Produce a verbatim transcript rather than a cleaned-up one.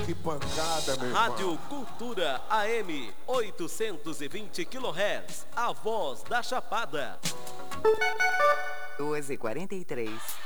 Que pancada, meu irmão. Rádio Cultura A M oitocentos e vinte quilohertz, a voz da Chapada. duas e quarenta e três.